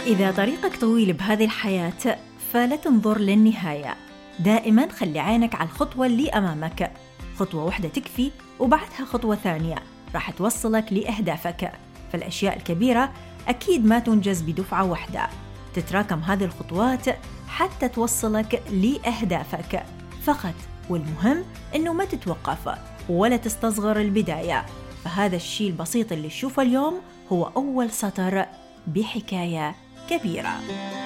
إذا طريقك طويل بهذه الحياة فلا تنظر للنهاية، دائما خلي عينك على الخطوة اللي أمامك. خطوة واحدة تكفي، وبعدها خطوة ثانية راح توصلك لأهدافك. فالأشياء الكبيرة أكيد ما تنجز بدفعة واحدة، تتراكم هذه الخطوات حتى توصلك لأهدافك فقط. والمهم إنه ما تتوقف ولا تستصغر البداية. فهذا الشيء البسيط اللي تشوفه اليوم هو أول سطر بحكاية كبيرة.